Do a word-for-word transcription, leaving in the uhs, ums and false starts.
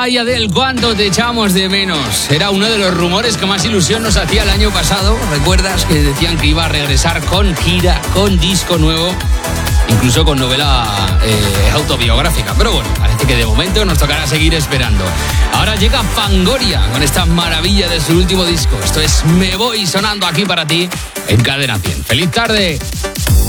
Shakira y Adele, ¿cuánto te echamos de menos? Era uno de los rumores que más ilusión nos hacía el año pasado. ¿Recuerdas que decían que iba a regresar con gira, con disco nuevo? Incluso con novela eh, autobiográfica. Pero bueno, parece que de momento nos tocará seguir esperando. Ahora llega Fangoria con esta maravilla de su último disco. Esto es Me Voy, sonando aquí para ti en Cadena cien. ¡Feliz tarde!